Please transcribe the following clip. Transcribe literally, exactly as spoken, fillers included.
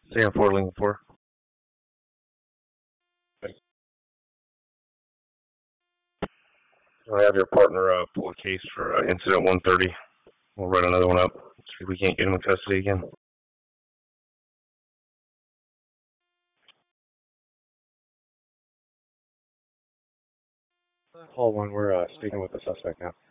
Stay on four, Lincoln four. I have your partner uh, pull a case for uh, incident one thirty. We'll write another one up. See if we can't get him in custody again. Hall one, we're uh, speaking with the suspect now.